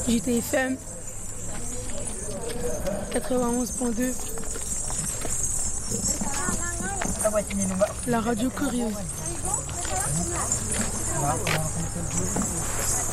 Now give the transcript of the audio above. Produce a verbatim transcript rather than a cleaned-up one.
J T F M quatre-vingt-onze point deux. La radio curieuse.